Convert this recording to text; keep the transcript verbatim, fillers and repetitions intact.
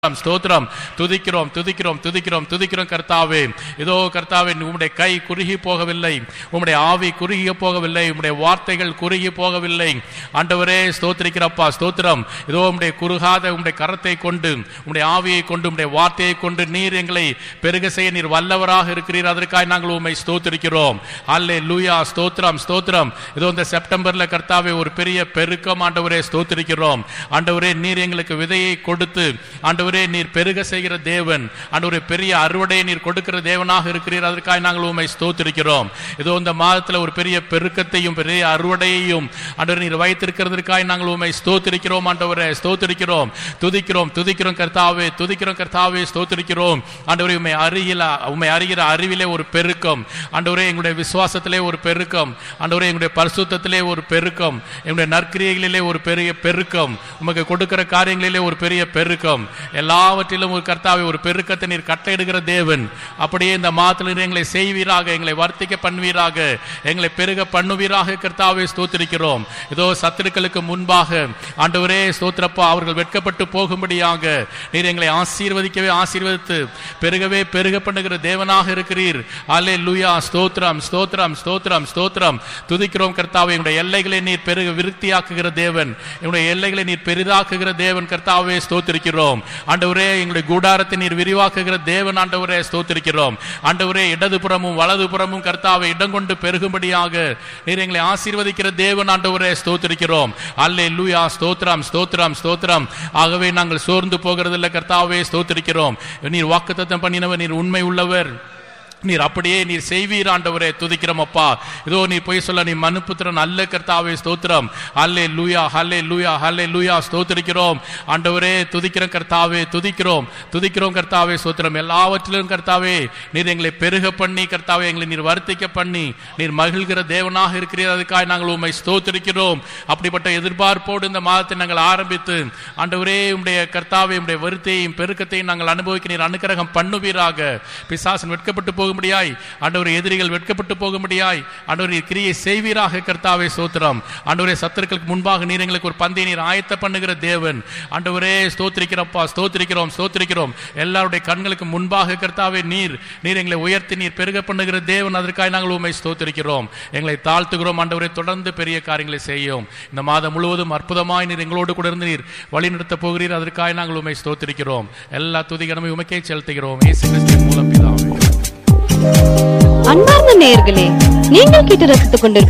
ஸ்தோத்திரம். துதிக்கிறோம் துதிக்கிறோம் துதிக்கிறோம் துதிக்கிறோம் கர்த்தாவே. இதோ கர்த்தாவே, உம்முடைய கை குறுகி போகவில்லை, உம்முடைய ஆவி குறுகி போகவில்லை, உம்முடைய வார்த்தைகள் குறுகி போகவில்லை. ஆண்டவரே ஸ்தோத்திரிக்கிறப்பா, ஸ்தோத்திரம். இதோ உம்முடைய குறுகாத உம்முடைய கரத்தை கொண்டு, உம்முடைய ஆவியை கொண்டு, உம்முடைய வார்த்தையை கொண்டு நீர் எங்களை பெருக செய்ய நீர் வல்லவராக இருக்கிறீர். அதற்காக நாங்கள் உம்மை ஸ்தோத்திரிக்கிறோம். அல்லேலூயா. ஸ்தோத்திரம் ஸ்தோத்திரம். இதோ இந்த செப்டம்பர்ல கர்த்தாவே ஒரு பெரிய பெருக்கம் ஆண்டவரே ஸ்தோத்திரிக்கிறோம். ஆண்டவரே, நீர் எங்களுக்கு விதையை கொடுத்து ஆண்டவரே நீர் பெருக செய்கிற தேவன். ஆண்டவரே, பெரிய அறுவடையை நீர் கொடுக்கிற தேவனாக இருக்கிறீர். அதற்காக நாங்கள் உம்மை ஸ்தோத்திரிக்கிறோம். இதோ இந்த மாதத்துல ஒரு பெரிய பெருக்கத்தையும் பெரிய அறுவடையையும் ஆண்டவரே நீர் வைத்திருக்கிறதற்காக நாங்கள் உம்மை ஸ்தோத்திரிக்கிறோம். ஆண்டவரே ஸ்தோத்திரிக்கிறோம், துதிக்கிறோம் துதிக்கிறோம் கர்த்தாவே, துதிக்கிறோம் கர்த்தாவே, ஸ்தோத்திரிக்கிறோம். ஆண்டவரே, உம்மை அறியல உம்மை அறிகிற அறிவிலே ஒரு பெருக்கம். ஆண்டவரே, எங்களுடைய விசுவாசத்திலே ஒரு பெருக்கம். ஆண்டவரே, எங்களுடைய பரிசுத்தத்திலே ஒரு பெருக்கம். எங்களுடைய நற்கிரியைகளிலே ஒரு பெரிய பெருக்கம். உமக்கு கொடுக்கிற காரியங்களிலே ஒரு பெரிய பெருக்கம். எல்லாவற்றிலும் ஒரு கர்த்தாவே ஒரு பெருக்கத்தை நீர் கட்டளையிடுகிற தேவன். அப்படியே இந்த மாதத்தில் எங்களை செய்வீராக, எங்களை வர்த்திக்க பண்ணுவீராக, எங்களை பெருக பண்ணுவீராக கர்த்தாவே ஸ்தோத்திரிக்கிறோம். இதோ சத்துருக்களுக்கு முன்பாக ஆண்டவரே ஸ்தோத்திரப்பா, அவர்கள் வெட்கப்பட்டு போகும்படியாக நீர் எங்களை ஆசீர்வதிக்கவே ஆசீர்வதித்து பெருகவே பெருக பண்ணுகிற தேவனாக இருக்கிறீர். அல்லேலூயா. ஸ்தோத்திரம் ஸ்தோத்திரம் ஸ்தோத்திரம் ஸ்தோத்திரம். துதிக்கிறோம் கர்த்தாவே. எங்களுடைய எல்லைகளை நீர் பெருக விருத்தியாக்குகிற தேவன், எங்களுடைய எல்லைகளை நீர் பெரிதாக்குகிற தேவன் கர்த்தாவே ஸ்தோத்திரிக்கிறோம். ஆண்டவரே, எங்களுடைய கூடாரத்தை நீர் விரிவாக்குகிற தேவன். ஆண்டவரே ஸ்தோத்திரிக்கிறோம். ஆண்டவரே, இடதுபுறமும் வலதுபுறமும் கர்த்தாவே இடம் கொண்டு பெருகும்படியாக நீர் எங்களை ஆசீர்வதிக்கிற தேவன். ஆண்டவரே ஸ்தோத்திரிக்கிறோம். அல்லேலூயா. ஸ்தோத்திரம் ஸ்தோத்திரம் ஸ்தோத்திரம். ஆகவே நாங்கள் சோர்ந்து போகிறதில்லை கர்த்தாவே ஸ்தோத்திரிக்கிறோம். நீர் வாக்குத்தத்தம் பண்ணினவர், நீர் உண்மை உள்ளவர், நீர் அப்படியே நீர் செய்வீர். ஆண்டவரே துதிக்கிறோம் அப்பா. இதோ நீ போய் சொல்ல நீ மனுப்புத்திரன் அல்ல கர்த்தாவே ஸ்தோத்திரம். அல்லேலூயா அல்லேலூயா அல்லேலூயா. ஸ்தோத்திரிக்கிறோம் ஆண்டவரே, துதிக்கிறோம் கர்த்தாவே, துதிக்கிறோம் துதிக்கிறோம் கர்த்தாவே ஸ்தோத்திரம். எல்லாவற்றிலும் கர்த்தாவே நீர் எங்களை பெருக பண்ணி கர்த்தாவே எங்களை நீர் வர்த்திக்க பண்ணி நீர் மகிழ்கிற தேவனாக இருக்கிறீர். அதுக்காக நாங்கள் உம்மை ஸ்தோத்திரிக்கிறோம். அப்படிப்பட்ட எதிர்பார்ப்போடு இந்த மாதத்தை நாங்கள் ஆரம்பித்து ஆண்டவரே உம்முடைய கர்த்தாவே உம்முடைய வருத்தையும் பெருக்கத்தையும் நாங்கள் அனுபவிக்க நீர் அனுக்கிரகம் பண்ணுவீராக. பிசாசன் வெட்கப்பட்டு போக முடியாய் ஆண்டவரே, எதிரிகள் வெட்கப்பட்டு போக முடியாய் ஆண்டவரே கிரியை செய்வீராக கர்த்தாவே ஸ்தோத்திரம். ஆண்டவரே, சத்துருக்களுக்கு முன்பாக நீர் எங்களுக்கு ஒரு பந்தை நீர் ஆயத்த பண்ணுகிற தேவன். ஆண்டவரே ஸ்தோத்திரிக்கிறப்பா, ஸ்தோத்திரிக்கிறோம் ஸ்தோத்திரிக்கிறோம். எல்லாருடைய கண்களுக்கு முன்பாக கர்த்தாவே நீர் நீர் எங்களை உயர்த்தி நீர் பெருக பண்ணுகிற தேவன். அதற்காக நாங்கள் உம்மை ஸ்தோத்திரிக்கிறோம். எங்களை தாழ்த்துகிறோம் ஆண்டவரே. தொடர்ந்து பெரிய காரியங்களை செய்யும். இந்த மாதம் முழுவதும் அற்புதமாய் நீர் எங்களோடு கூட இருந்து நீர் வழி நடத்த போகிறீர். அதற்காக நாங்கள் உம்மை ஸ்தோத்திரிக்கிறோம். எல்லா துதிகரமே உமக்கே செலுத்துகிறோம். இயேசு கிறிஸ்துவின் மூலம் பிதாவே. அன்பார்ந்த நேயர்களே, நீங்கள் கேட்டு ரசித்துக் கொண்டிருக்கும்